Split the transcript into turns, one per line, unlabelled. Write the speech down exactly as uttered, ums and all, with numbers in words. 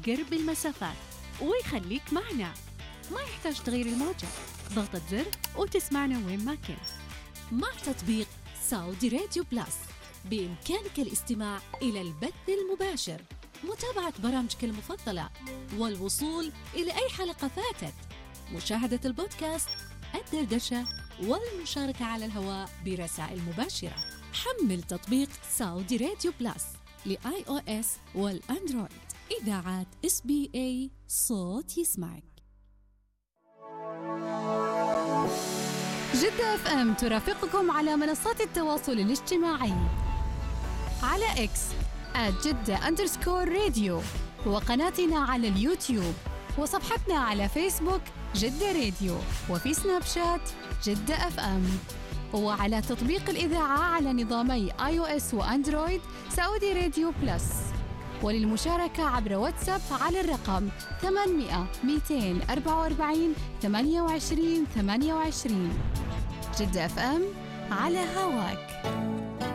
قرب المسافات ويخليك معنا. ما يحتاج تغير الموجة، ضغطة زر وتسمعنا وين ما كنت.
مع تطبيق سعودي راديو بلس بإمكانك الاستماع إلى البث المباشر، متابعة برامجك المفضلة، والوصول إلى أي حلقة فاتت، مشاهدة البودكاست، الدردشة، والمشاركة على الهواء برسائل مباشرة. حمل تطبيق سعودي راديو بلس لآي أو إس والأندرويد. إذاعات إس بي إيه، صوت يسمعك.
جدة اف ام ترافقكم على منصات التواصل الاجتماعي على اكس آت جدة أندرسكور راديو، وقناتنا على اليوتيوب، وصفحتنا على فيسبوك جدة راديو، وفي سناب شات جدة اف ام، وعلى تطبيق الإذاعة على نظامي آي أو إس وأندرويد سعودي راديو بلس. وللمشاركة عبر واتساب على الرقم ثمانمئة مئتين وأربعة وأربعين ثمانية وعشرين ثمانية وعشرين. جدة اف ام على هواك.